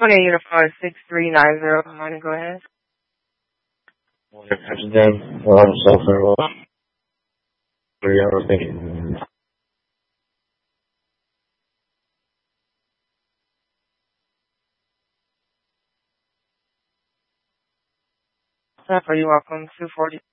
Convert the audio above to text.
28 Unified 6390. Come on and go ahead. President, so for your opinion. Are you welcome? 240.